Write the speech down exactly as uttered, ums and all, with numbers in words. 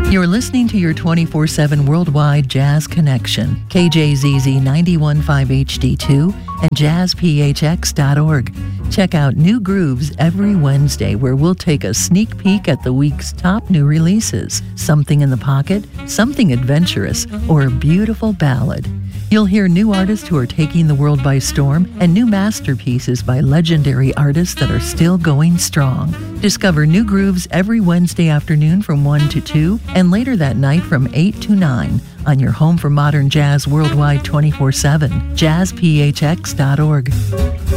You're listening to your twenty-four seven worldwide jazz connection, K J Z Z ninety-one point five H D two and jazz p h x dot org. Check out New Grooves every Wednesday, where we'll take a sneak peek at the week's top new releases, something in the pocket, something adventurous, or a beautiful ballad. You'll hear new artists who are taking the world by storm and new masterpieces by legendary artists that are still going strong. Discover New Grooves every Wednesday afternoon from one to two and later that night from eight to nine on your home for modern jazz worldwide twenty-four seven, jazz p h x dot org.